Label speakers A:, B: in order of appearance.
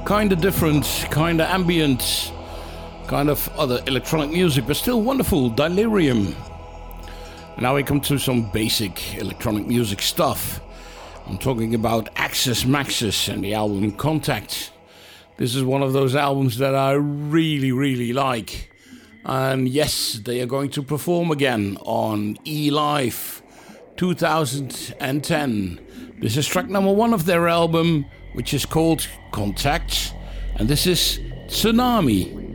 A: Kind of different, kind of ambient, kind of other electronic music, but still wonderful. Delirium. Now we come to some basic electronic music stuff. I'm talking about Axis Maxis and the album Contact. This is one of those albums that I really, really like. And yes, they are going to perform again on E-Live 2010. This is track number 1 of their album, which is called Contact. And this is Tsunami.